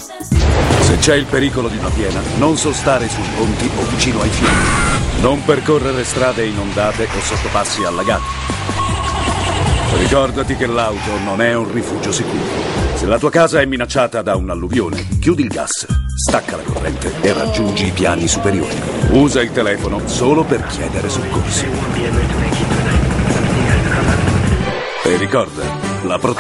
Se c'è il pericolo di una piena, non sostare sui ponti o vicino ai fiumi. Non percorrere strade inondate o sottopassi allagati. Ricordati che l'auto non è un rifugio sicuro. Se la tua casa è minacciata da un'alluvione, chiudi il gas, stacca la corrente e raggiungi i piani superiori. Usa il telefono solo per chiedere soccorsi. E ricorda, la protezione